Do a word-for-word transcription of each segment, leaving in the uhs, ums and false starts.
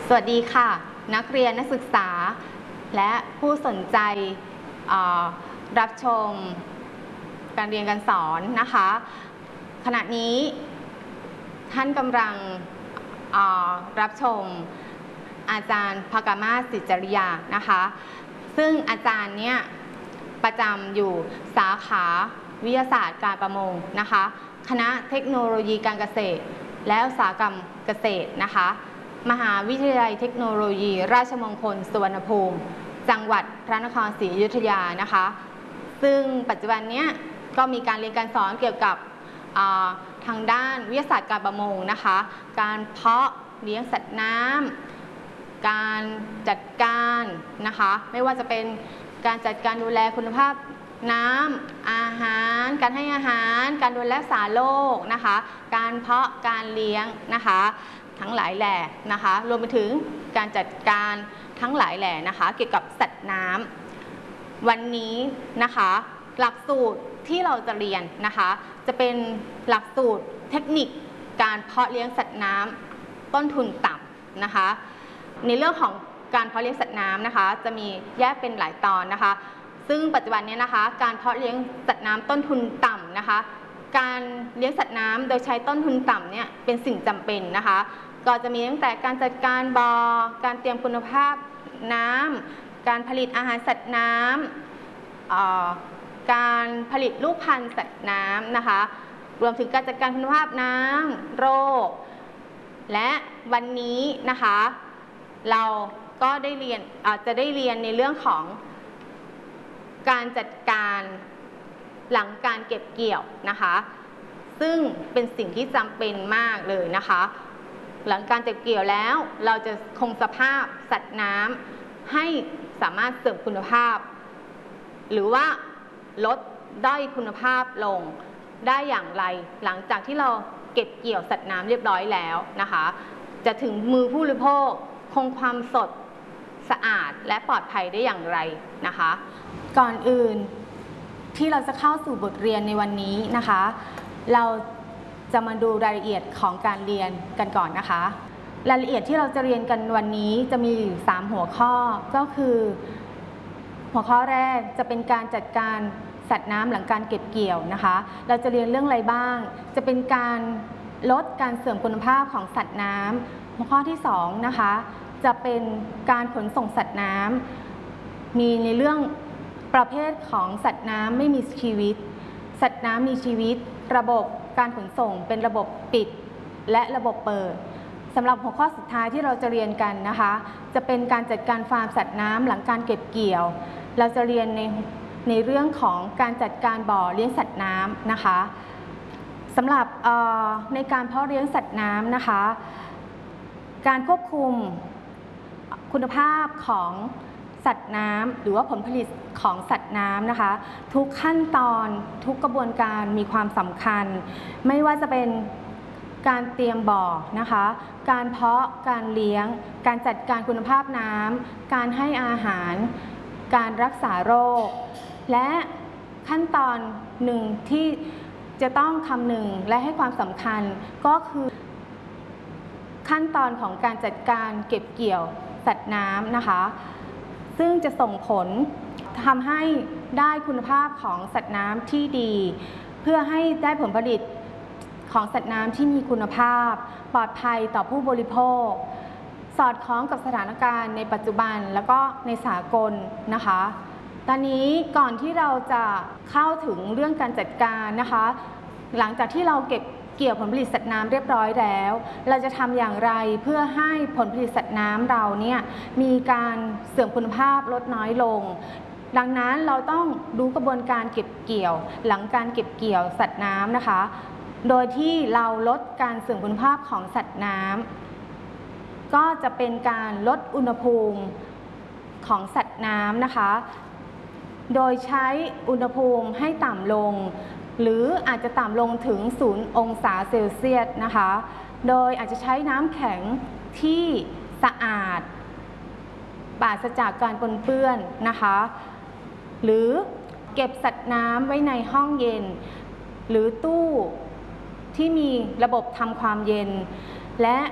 สวัสดีค่ะนักเรียนนักศึกษาและผู้สนใจรับชมการเรียนการสอนนะคะขณะนี้ท่านกำลังรับชมอาจารย์ภกมาศ สิจริยานะคะซึ่งอาจารย์เนี่ยประจำอยู่สาขาวิทยาศาสตร์การประมงนะคะคณะเทคโนโลยีการเกษตรและอุตสาหกรรมเกษตรนะคะมหาวิทยาลัยเทคโนโลยีราชมงคลสุวรรณภูมิจังหวัดพระนครศรีอยุธยานะคะซึ่งปัจจุบันนี้ก็มีการเรียนการสอนเกี่ยวกับทางด้านวิทยาศาสตร์การประมงนะคะการเพาะเลี้ยงสัตว์น้ำการจัดการนะคะไม่ว่าจะเป็นการจัดการดูแลคุณภาพน้ำอาหารการให้อาหารการดูแลรักษาโรคนะคะการเพาะการเลี้ยงนะคะทั้งหลายแหล่นะคะรวมไปถึงการจัดการทั้งหลายแหล่นะคะเกี่ยวกับสัตว์น้ำวันนี้นะคะหลักสูตรที่เราจะเรียนนะคะจะเป็นหลักสูตรเทคนิคการเพาะเลี้ยงสัตว์น้ำต้นทุนต่ำนะคะในเรื่องของการเพาะเลี้ยงสัตว์น้ำนะคะจะมีแยกเป็นหลายตอนนะคะซึ่งปัจจุบันนี้นะคะการเพาะเลี้ยงสัตว์น้ำต้นทุนต่ำนะคะการเลี้ยงสัตว์น้ำโดยใช้ต้นทุนต่ำเนี่ยเป็นสิ่งจำเป็นนะคะก็จะมีตั้งแต่การจัดการบ่อการเตรียมคุณภาพน้ำการผลิตอาหารสัตว์น้ำการผลิตลูกพันธุ์สัตว์น้ำนะคะรวมถึงการจัดการคุณภาพน้ำโรคและวันนี้นะคะเราก็ได้เรียนอาจจะได้เรียนในเรื่องของการจัดการหลังการเก็บเกี่ยวนะคะซึ่งเป็นสิ่งที่จำเป็นมากเลยนะคะหลังการเก็บเกี่ยวแล้วเราจะคงสภาพสัตว์น้ำให้สามารถเสริมคุณภาพหรือว่าลดด้อยคุณภาพลงได้อย่างไรหลังจากที่เราเก็บเกี่ยวสัตว์น้ำเรียบร้อยแล้วนะคะจะถึงมือผู้บริโภคคงความสดสะอาดและปลอดภัยได้อย่างไรนะคะก่อนอื่นที่เราจะเข้าสู่บทเรียนในวันนี้นะคะเราจะมาดูรายละเอียดของการเรียนกันก่อนนะคะรายละเอียดที่เราจะเรียนกันวันนี้จะมีอยู่สามหัวข้อก็คือหัวข้อแรกจะเป็นการจัดการสัตว์น้ำหลังการเก็บเกี่ยวนะคะเราจะเรียนเรื่องอะไรบ้างจะเป็นการลดการเสื่อมคุณภาพของสัตว์น้ำหัวข้อที่สองนะคะจะเป็นการขนส่งสัตว์น้ำมีในเรื่องประเภทของสัตว์น้ำไม่มีชีวิตสัตว์น้ำมีชีวิตระบบการขนส่งเป็นระบบปิดและระบบเปิดสำหรับหัวข้อสุดท้ายที่เราจะเรียนกันนะคะจะเป็นการจัดการฟาร์มสัตว์น้ำหลังการเก็บเกี่ยวเราจะเรียนในในเรื่องของการจัดการบ่อเลี้ยงสัตว์น้ำนะคะสำหรับในการเพาะเลี้ยงสัตว์น้ำนะคะการควบคุมคุณภาพของสัตว์น้ำหรือว่าผลผลิตของสัตว์น้ำนะคะทุกขั้นตอนทุกกระบวนการมีความสำคัญไม่ว่าจะเป็นการเตรียมบ่อนะคะการเพาะการเลี้ยงการจัดการคุณภาพน้ำการให้อาหารการรักษาโรคและขั้นตอนหนึ่งที่จะต้องคำนึงและให้ความสำคัญก็คือขั้นตอนของการจัดการเก็บเกี่ยวสัตว์น้ำนะคะซึ่งจะส่งผลทำให้ได้คุณภาพของสัตว์น้ำที่ดีเพื่อให้ได้ผลผลิตของสัตว์น้ำที่มีคุณภาพปลอดภัยต่อผู้บริโภคสอดคล้องกับสถานการณ์ในปัจจุบันแล้วก็ในสากลนะคะตอนนี้ก่อนที่เราจะเข้าถึงเรื่องการจัดการนะคะหลังจากที่เราเก็บเกี่ยวผลผลิตสัตว์น้ำเรียบร้อยแล้วเราจะทำอย่างไรเพื่อให้ผลผลิตสัตว์น้ำเราเนี่ยมีการเสื่อมคุณภาพลดน้อยลงดังนั้นเราต้องรู้กระบวนการเก็บเกี่ยวหลังการเก็บเกี่ยวสัตว์น้ำนะคะโดยที่เราลดการเสื่อมคุณภาพของสัตว์น้ำก็จะเป็นการลดอุณหภูมิของสัตว์น้ำนะคะโดยใช้อุณหภูมิให้ต่ำลงหรืออาจจะต่ำลงถึงศูนย์องศาเซลเซียสนะคะโดยอาจจะใช้น้ำแข็งที่สะอาดปราศจากการปนเปื้อนนะคะหรือเก็บสัตว์น้ำไว้ในห้องเย็นหรือตู้ที่มีระบบทำความเย็นและ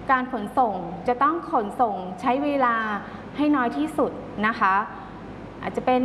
การขนส่งจะต้องขนส่งใช้เวลาให้น้อยที่สุดนะคะอาจจะเป็น